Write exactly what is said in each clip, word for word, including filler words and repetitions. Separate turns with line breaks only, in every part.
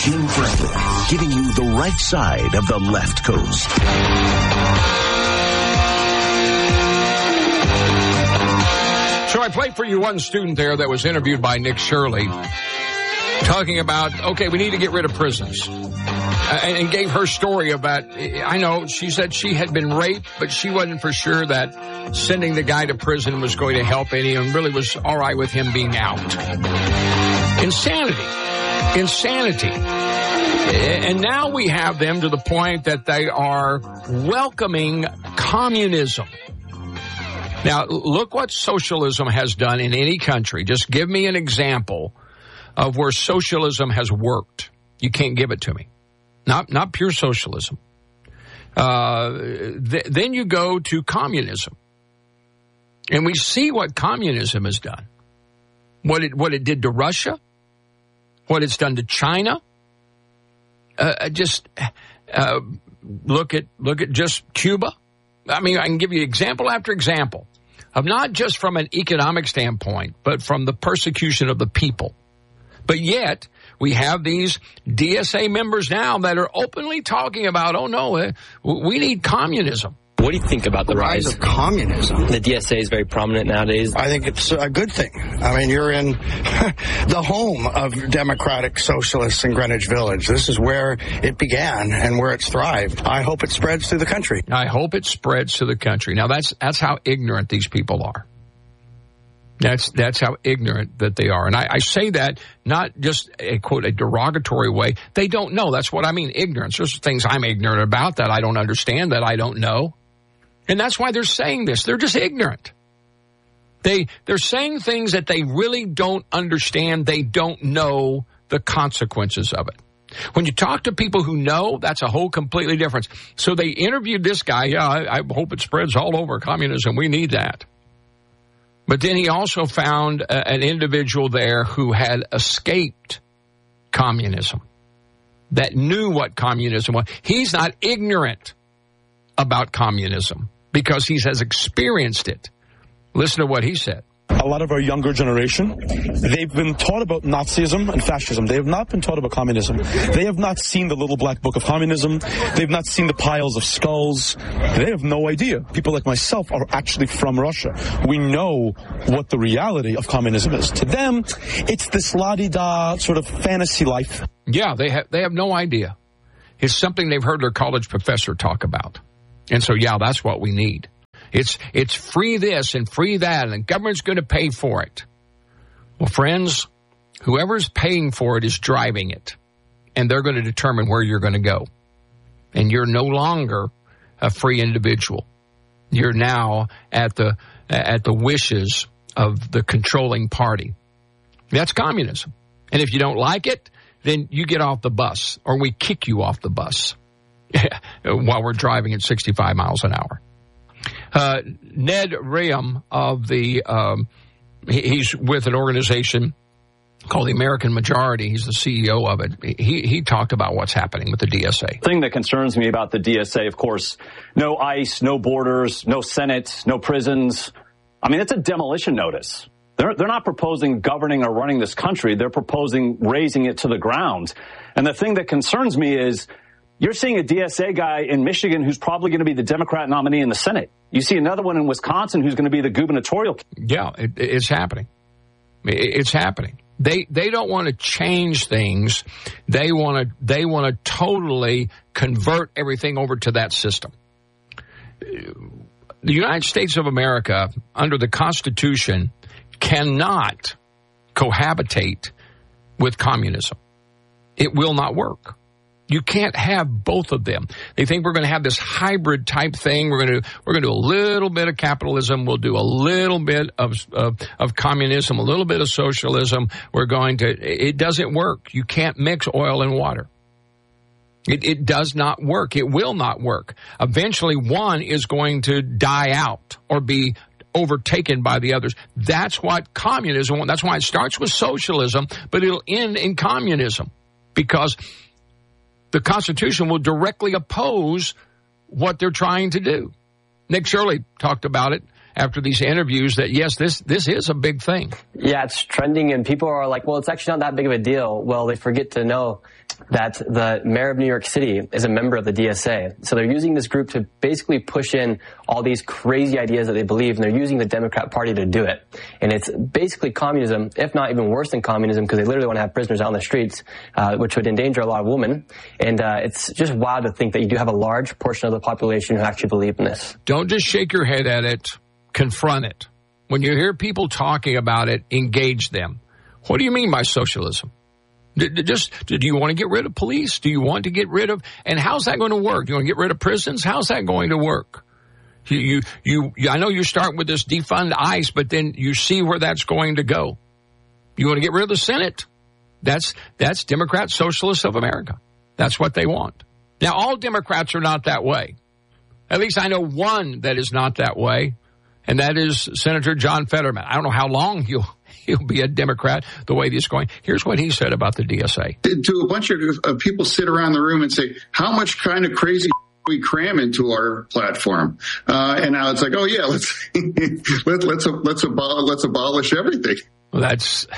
Jim Franklin, giving you the right side of the left coast.
So I played for you one student there that was interviewed by Nick Shirley talking about, okay, we need to get rid of prisons. Uh, and gave her story about, I know, she said she had been raped, but she wasn't for sure that sending the guy to prison was going to help any, and really was all right with him being out. Insanity. Insanity. And now we have them to the point that they are welcoming communism. Now, look what socialism has done in any country. Just give me an example of where socialism has worked. You can't give it to me. Not not pure socialism. Uh, th- then you go to communism. And we see what communism has done. What it what it did to Russia. What it's done to China. Uh, just uh, look at look at just Cuba. I mean, I can give you example after example of not just from an economic standpoint, but from the persecution of the people. But yet, we have these D S A members now that are openly talking about, oh, no, we need communism.
What do you think about the,
the
rise?
rise of communism?
The D S A is very prominent nowadays.
I think it's a good thing. I mean, you're in the home of democratic socialists in Greenwich Village. This is where it began and where it's thrived. I hope it spreads through the country.
I hope it spreads to the country. Now, that's that's how ignorant these people are. That's that's how ignorant that they are. And I, I say that not just a, quote, a derogatory way. They don't know. That's what I mean, ignorance. There's things I'm ignorant about that I don't understand, that I don't know. And that's why they're saying this. They're just ignorant. They, they're saying things that they really don't understand. They don't know the consequences of it. When you talk to people who know, that's a whole completely different. So they interviewed this guy. Yeah, I, I hope it spreads all over communism. We need that. But then he also found a, an individual there who had escaped communism, that knew what communism was. He's not ignorant about communism because he has experienced it. Listen to what he said.
A lot of our younger generation, they've been taught about Nazism and fascism. They have not been taught about communism. They have not seen the little black book of communism. They've not seen the piles of skulls. They have no idea. People like myself are actually from Russia. We know what the reality of communism is. To them, it's this la-di-da sort of fantasy life.
Yeah, they have, they have no idea. It's something they've heard their college professor talk about. And so, yeah, that's what we need. It's it's free this and free that, and the government's going to pay for it. Well, friends, whoever's paying for it is driving it, and they're going to determine where you're going to go. And you're no longer a free individual. You're now at the at the wishes of the controlling party. That's communism. And if you don't like it, then you get off the bus, or we kick you off the bus while we're driving at sixty-five miles an hour. Uh, Ned Rayam of the, um, he, he's with an organization called the American Majority. He's the C E O of it. He he talked about what's happening with the D S A.
The thing that concerns me about the D S A, of course, no ICE, no borders, no Senate, no prisons. I mean, it's a demolition notice. They're, they're not proposing governing or running this country. They're proposing raising it to the ground. And the thing that concerns me is you're seeing a D S A guy in Michigan who's probably going to be the Democrat nominee in the Senate. You see another one in Wisconsin who's going to be the gubernatorial.
Yeah, it, it's happening. It's happening. They they don't want to change things. They want to they want to totally convert everything over to that system. The United States of America, under the Constitution, cannot cohabitate with communism. It will not work. You can't have both of them. They think we're going to have this hybrid type thing. We're going to we're going to do a little bit of capitalism. We'll do a little bit of of, of communism, a little bit of socialism. We're going to. It doesn't work. You can't mix oil and water. It, it does not work. It will not work. Eventually, one is going to die out or be overtaken by the others. That's what communism. That's why it starts with socialism, but it'll end in communism because the Constitution will directly oppose what they're trying to do. Nick Shirley talked about it after these interviews that, yes, this, this is a big thing.
Yeah, it's trending, and people are like, well, it's actually not that big of a deal. Well, they forget to know that the mayor of New York City is a member of the D S A. So they're using this group to basically push in all these crazy ideas that they believe, and they're using the Democrat Party to do it. And it's basically communism, if not even worse than communism, because they literally want to have prisoners out on the streets, uh, which would endanger a lot of women. And uh, it's just wild to think that you do have a large portion of the population who actually believe in this.
Don't just shake your head at it. Confront it. When you hear people talking about it, engage them. What do you mean by socialism? Just, do you want to get rid of police? Do you want to get rid of, and how's that going to work? Do you want to get rid of prisons? How's that going to work? You, you, you, you I know you start with this defund ICE, but then you see where that's going to go. You want to get rid of the Senate? That's, that's Democrat Socialists of America. That's what they want. Now, all Democrats are not that way. At least I know one that is not that way, and that is Senator John Fetterman. I don't know how long he'll he'll be a Democrat the way this is going. Here's what he said about the D S A.
Do a bunch of uh, people sit around the room and say, how much kind of crazy we cram into our platform? Uh, and now it's like, oh, yeah, let's let, let's let's, abol- let's abolish everything.
Well, that's,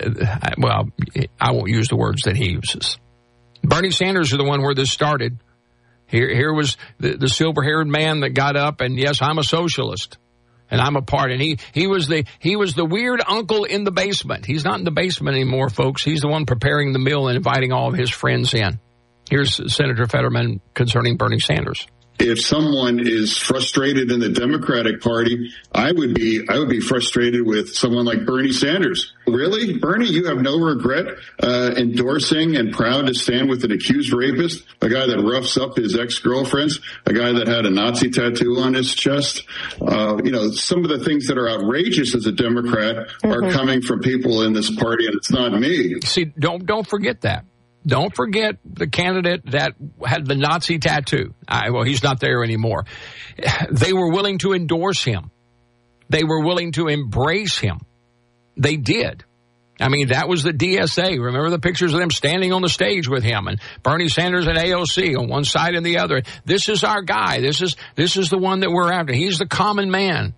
well, I won't use the words that he uses. Bernie Sanders is the one where this started. Here, here was the, the silver-haired man that got up, and yes, I'm a socialist, and I'm a part. And he, he was the he was the weird uncle in the basement. He's not in the basement anymore, folks. He's the one preparing the meal and inviting all of his friends in. Here's Senator Fetterman concerning Bernie Sanders.
If someone is frustrated in the Democratic Party, I would be I would be frustrated with someone like Bernie Sanders. Really? Bernie, you have no regret uh, endorsing and proud to stand with an accused rapist, a guy that roughs up his ex-girlfriends, a guy that had a Nazi tattoo on his chest. Uh, you know, some of the things that are outrageous as a Democrat mm-hmm. are coming from people in this party, and it's not me.
See, don't don't forget that. Don't forget the candidate that had the Nazi tattoo. I, well, he's not there anymore. They were willing to endorse him. They were willing to embrace him. They did. I mean, that was the D S A. Remember the pictures of them standing on the stage with him and Bernie Sanders and A O C on one side and the other. This is our guy. This is, this is the one that we're after. He's the common man.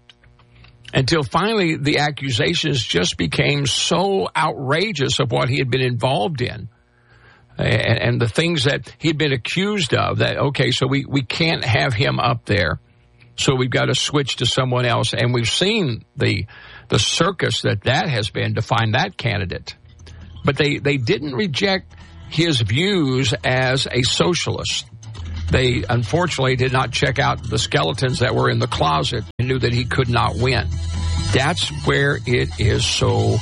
Until finally the accusations just became so outrageous of what he had been involved in. And, and the things that he'd been accused of, that, okay, so we, we can't have him up there, so we've got to switch to someone else. And we've seen the the circus that that has been to find that candidate. But they, they didn't reject his views as a socialist. They, unfortunately, did not check out the skeletons that were in the closet and knew that he could not win. That's where it is so,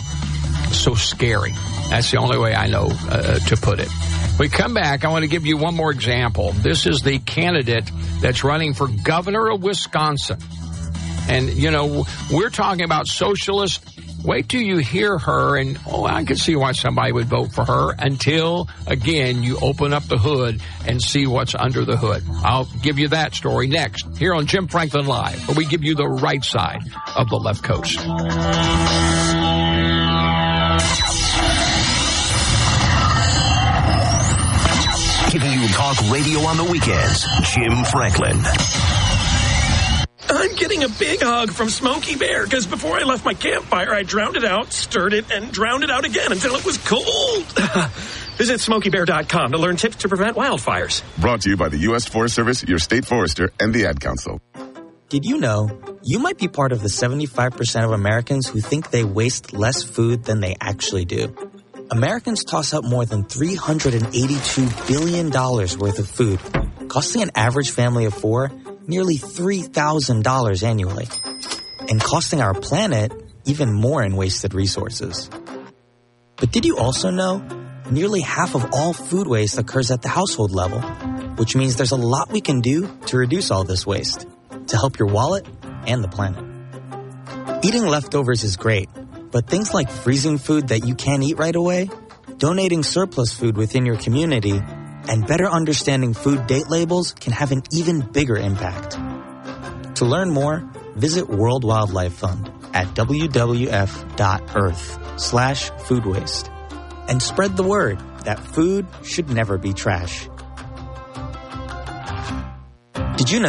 so scary. That's the only way I know uh, to put it. We come back, I want to give you one more example. This is the candidate that's running for governor of Wisconsin. And, you know, we're talking about socialist. Wait till you hear her, and, oh, I can see why somebody would vote for her until, again, you open up the hood and see what's under the hood. I'll give you that story next here on Jim Franklin Live, where we give you the right side of the left coast.
Giving you talk radio on the weekends, Jim Franklin.
I'm getting a big hug from Smokey Bear because before I left my campfire, I drowned it out, stirred it, and drowned it out again until it was cold. Visit smokey bear dot com to learn tips to prevent wildfires.
Brought to you by the U S Forest Service, your state forester, and the Ad Council.
Did you know you might be part of the seventy-five percent of Americans who think they waste less food than they actually do? Americans toss out more than three hundred eighty-two billion dollars worth of food, costing an average family of four nearly three thousand dollars annually, and costing our planet even more in wasted resources. But did you also know nearly half of all food waste occurs at the household level, which means there's a lot we can do to reduce all this waste, to help your wallet and the planet. Eating leftovers is great, but things like freezing food that you can't eat right away, donating surplus food within your community, and better understanding food date labels can have an even bigger impact. To learn more, visit World Wildlife Fund at w w f dot earth slash food waste and spread the word that food should never be trash. Did you know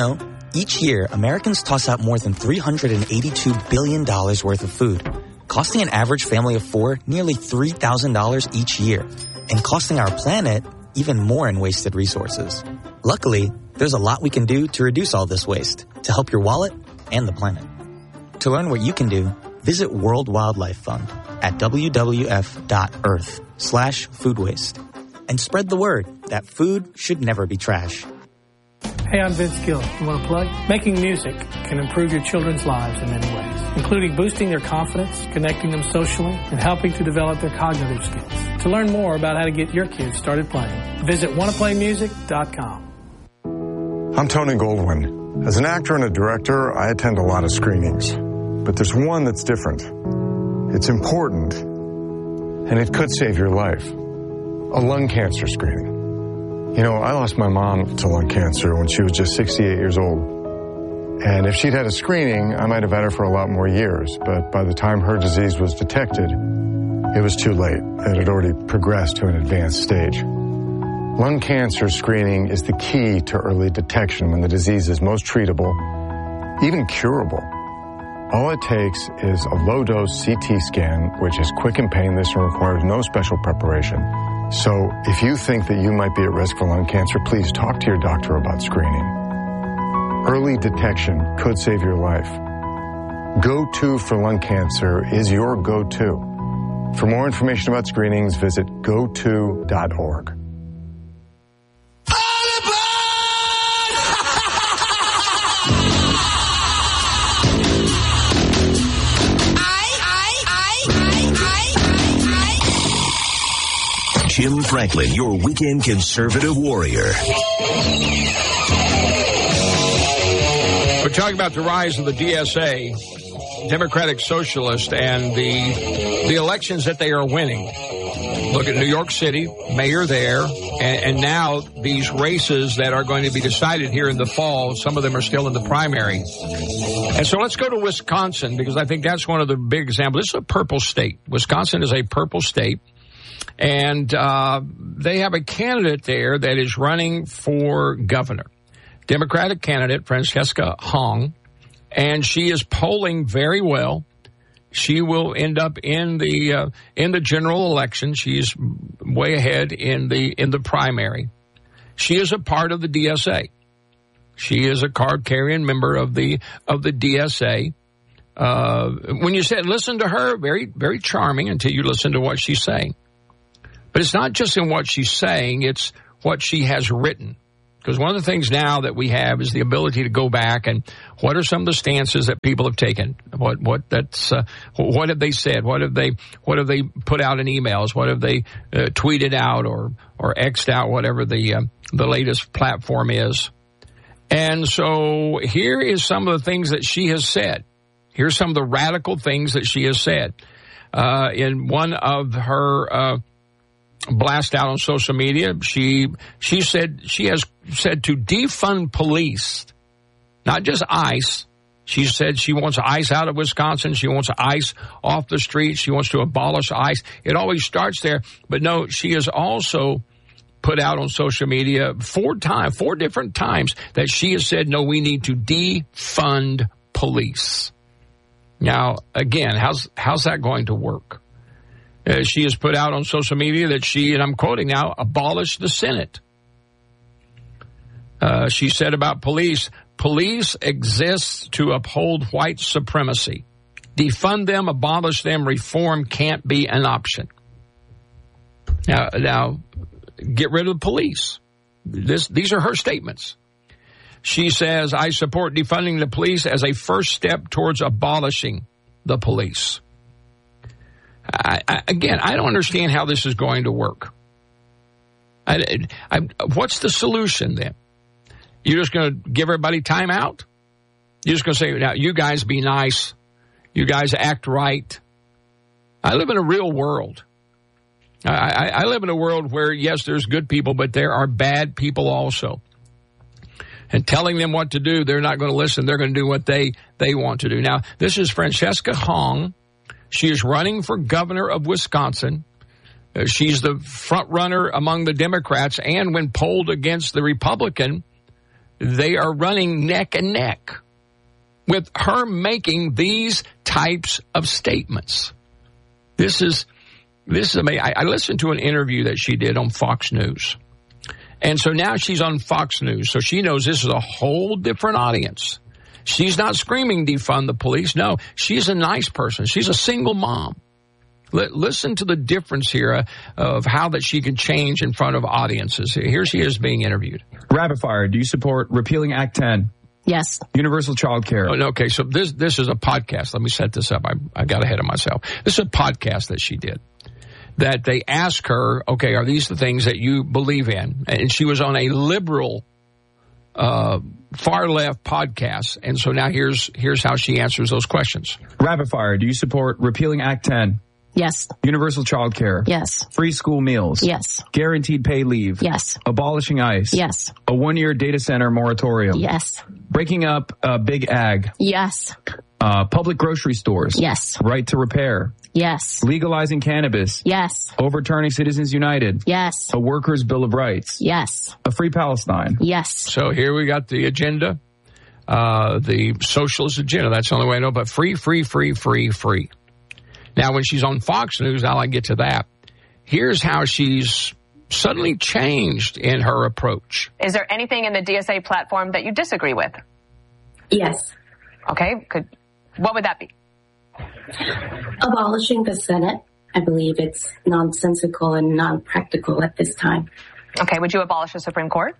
Each year, Americans toss out more than three hundred eighty-two billion dollars worth of food, costing an average family of four nearly three thousand dollars each year, and costing our planet even more in wasted resources. Luckily, there's a lot we can do to reduce all this waste, to help your wallet and the planet. To learn what you can do, visit World Wildlife Fund at w w f dot earth slash food waste and spread the word that food should never be trash.
Hey, I'm Vince Gill. You want to plug? Making music can improve your children's lives in many ways, including boosting their confidence, connecting them socially, and helping to develop their cognitive skills. To learn more about how to get your kids started playing, visit wanna play music dot com.
I'm Tony Goldwyn. As an actor and a director, I attend a lot of screenings. But there's one that's different. It's important, and it could save your life. A lung cancer screening. You know, I lost my mom to lung cancer when she was just sixty-eight years old. And if she'd had a screening, I might have had her for a lot more years. But by the time her disease was detected, it was too late. It had already progressed to an advanced stage. Lung cancer screening is the key to early detection when the disease is most treatable, even curable. All it takes is a low-dose C T scan, which is quick and painless and requires no special preparation. So if you think that you might be at risk for lung cancer, please talk to your doctor about screening. Early detection could save your life. Go-To for lung cancer is your go-to. For more information about screenings, visit go to dot org.
Jim Franklin, your weekend conservative warrior.
We're talking about the rise of the D S A, Democratic Socialist, and the the elections that they are winning. Look at New York City, mayor there, and, and now these races that are going to be decided here in the fall. Some of them are still in the primary. And so let's go to Wisconsin, because I think that's one of the big examples. This is a purple state. Wisconsin is a purple state. And uh, they have a candidate there that is running for governor, Democratic candidate Francesca Hong, and she is polling very well. She will end up in the uh, in the general election. She's way ahead in the in the primary. She is a part of the D S A. She is a card-carrying member of the of the D S A. Uh, when you said listen to her, very very charming until you listen to what she's saying. But it's not just in what she's saying, it's what she has written. Because one of the things now that we have is the ability to go back and what are some of the stances that people have taken? What what that's uh, what have they said? What have they what have they put out in emails? What have they uh, tweeted out or or X'd out? Whatever the uh, the latest platform is. And so here is some of the things that she has said. Here's some of the radical things that she has said uh, in one of her. Uh, blast out on social media. She she said she has said to defund police, not just ICE. She said she wants ICE out of Wisconsin. She wants ICE off the streets. She wants to abolish ICE. It always starts there. But no, she has also put out on social media four times, four different times that she has said, no, we need to defund police. Now, again, how's how's that going to work? Uh, she has put out on social media that she, and I'm quoting now, abolish the Senate. Uh, she said about police, police exists to uphold white supremacy. Defund them, abolish them, reform can't be an option. Now, now get rid of the police. This, these are her statements. She says, I support defunding the police as a first step towards abolishing the police. I, I, again, I don't understand how this is going to work. I, I, what's the solution then? You're just going to give everybody time out? You're just going to say, now, you guys be nice. You guys act right. I live in a real world. I, I, I live in a world where, yes, there's good people, but there are bad people also. And telling them what to do, they're not going to listen. They're going to do what they, they want to do. Now, this is Francesca Hong. She is running for governor of Wisconsin. Uh, she's the front runner among the Democrats. And when polled against the Republican, they are running neck and neck with her making these types of statements. This is, this is amazing. I, I listened to an interview that she did on Fox News. And so now she's on Fox News, so she knows this is a whole different audience. She's not screaming defund the police. No, she's a nice person. She's a single mom. L- listen to the difference here uh, of how that she can change in front of audiences. Here she is being interviewed.
Rapid fire. Do you support repealing Act ten?
Yes.
Universal child care.
Oh, okay, so this this is a podcast. Let me set this up. I, I got ahead of myself. This is a podcast that she did. That they asked her, okay, are these the things that you believe in? And she was on a liberal, uh, far left podcast. And so now here's here's how she answers those questions.
Rapid fire. Do you support repealing Act ten?
Yes.
Universal child care.
Yes.
Free school meals.
Yes.
Guaranteed paid leave.
Yes.
Abolishing ICE.
Yes.
A one-year data center moratorium.
Yes.
Breaking up uh, Big Ag.
Yes.
Uh, public grocery stores.
Yes.
Right to repair.
Yes.
Legalizing cannabis.
Yes.
Overturning Citizens United.
Yes.
A workers' bill of rights.
Yes.
A free Palestine.
Yes.
So here we got the agenda, uh, the socialist agenda. That's the only way I know, but free, free, free, free, free. Now, when she's on Fox News, I'll get to that. Here's how she's suddenly changed in her approach.
Is there anything in the D S A platform that you disagree with?
Yes.
Okay. Could, what would that be?
Abolishing the Senate. I believe it's nonsensical and non-practical at this time.
Okay. Would you abolish the Supreme Court?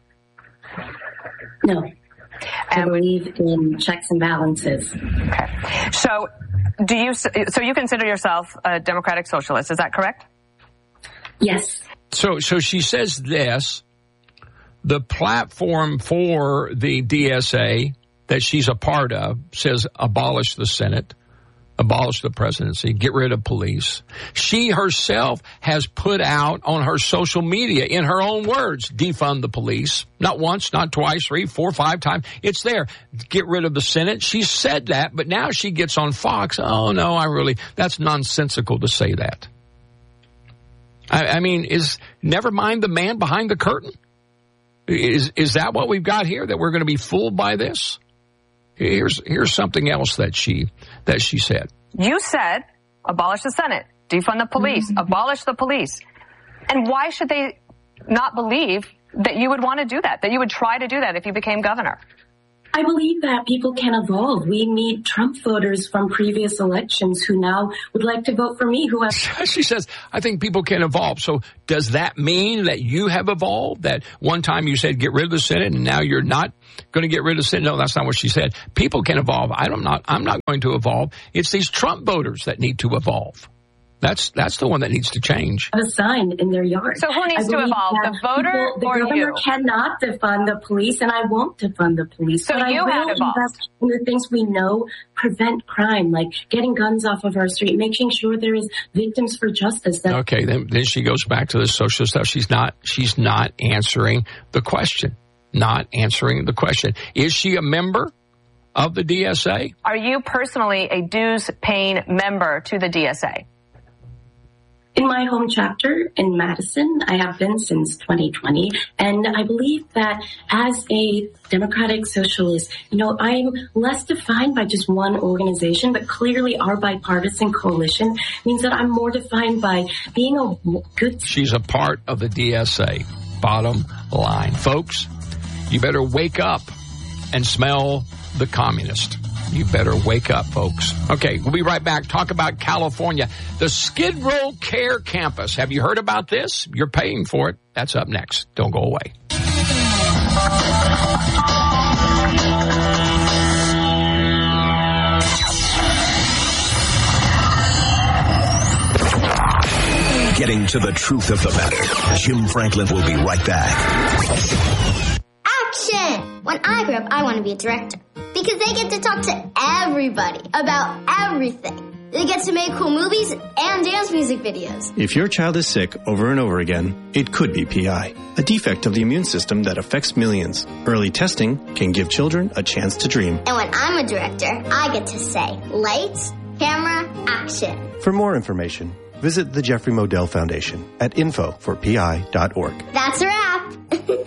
No. I believe in checks and balances.
Okay. So, do you, so you consider yourself a democratic socialist, is that correct?
Yes.
So, so she says this, the platform for the D S A that she's a part of says abolish the Senate, abolish the presidency, get rid of police. She herself has put out on her social media, in her own words, defund the police. Not once, not twice, three, four, five times. It's there. Get rid of the Senate. She said that, but now she gets on Fox. Oh, no, I really, that's nonsensical to say that. I, I mean, is, never mind the man behind the curtain? Is, is that what we've got here, that we're going to be fooled by this? Here's here's something else that she that she said.
You said abolish the Senate, defund the police, mm-hmm. abolish the police. And why should they not believe that you would want to do that, that you would try to do that if you became governor?
I believe that people can evolve. We need Trump voters from previous elections who now would like to vote for me. Who have
She says, I think people can evolve. So does that mean that you have evolved? That one time you said get rid of the Senate and now you're not going to get rid of the Senate? No, that's not what she said. People can evolve. I'm not, I'm not going to evolve. It's these Trump voters that need to evolve. That's that's the one that needs to change.
A sign in their yard.
So who needs to evolve, the voter
people, the
or you?
The governor cannot defund the police, and I won't defund the police.
So
but
you
I
have
will
evolved.
invest in the things we know prevent crime, like getting guns off of our street, making sure there is victims for justice. That
okay, then then she goes back to the social stuff. She's not she's not answering the question. Not answering the question. Is she a member of the D S A?
Are you personally a dues-paying member to the D S A?
In my home chapter in Madison, I have been since twenty twenty, and I believe that as a democratic socialist, you know, I'm less defined by just one organization, but clearly our bipartisan coalition means that I'm more defined by being a good...
She's a part of the D S A. Bottom line. Folks, you better wake up and smell the communist. You better wake up, folks. Okay, we'll be right back. Talk about California. The Skid Row Care Campus. Have you heard about this? You're paying for it. That's up next. Don't go away.
Getting to the truth of the matter. Jim Franklin will be right back.
Action! When I grow up, I want to be a director. Because they get to talk to everybody about everything. They get to make cool movies and dance music videos.
If your child is sick over and over again, it could be P I, a defect of the immune system that affects millions. Early testing can give children a chance to dream.
And when I'm a director, I get to say, lights, camera, action.
For more information, visit the Jeffrey Modell Foundation at info for p i dot org.
That's a wrap.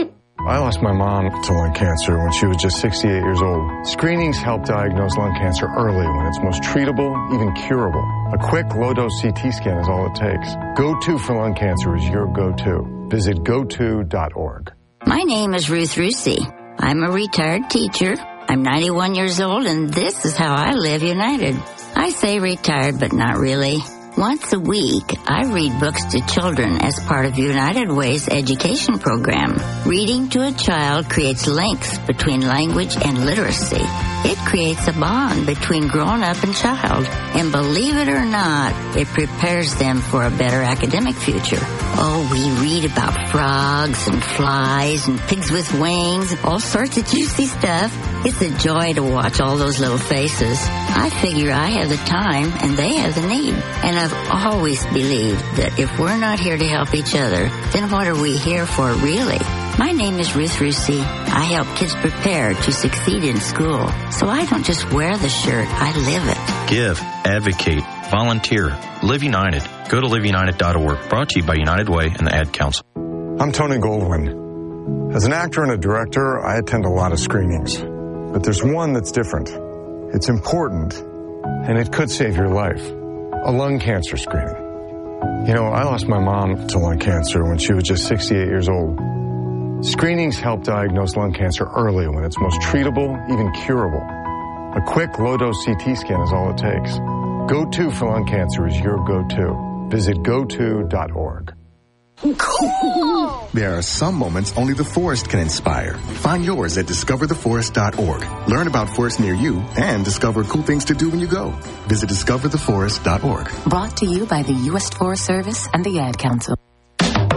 I lost my mom to lung cancer when she was just sixty-eight years old. Screenings help diagnose lung cancer early when it's most treatable, even curable. A quick, low-dose C T scan is all it takes. Go to for lung cancer is your go-to. Visit go to dot org.
My name is Ruth Rusi. I'm a retired teacher. I'm ninety-one years old, and this is how I live United. I say retired, but not really. Once a week, I read books to children as part of United Way's education program. Reading to a child creates links between language and literacy. It creates a bond between grown-up and child. And believe it or not, it prepares them for a better academic future. Oh, we read about frogs and flies and pigs with wings, all sorts of juicy stuff. It's a joy to watch all those little faces. I figure I have the time and they have the need. And I've always believed that if we're not here to help each other, then what are we here for really? My name is Ruth Rusi. I help kids prepare to succeed in school. So I don't just wear the shirt, I live it.
Give, advocate, volunteer, Live United. Go to live united dot org. Brought to you by United Way and the Ad Council.
I'm Tony Goldwyn. As an actor and a director, I attend a lot of screenings. But there's one that's different. It's important, and it could save your life. A lung cancer screening. You know, I lost my mom to lung cancer when she was just sixty-eight years old. Screenings help diagnose lung cancer early when it's most treatable, even curable. A quick, low-dose C T scan is all it takes. Go to for lung cancer is your go-to. Visit go to dot org.
Cool! There are some moments only the forest can inspire. Find yours at discover the forest dot org. Learn about forests near you and discover cool things to do when you go. Visit discover the forest dot org.
Brought to you by the U S Forest Service and the Ad Council.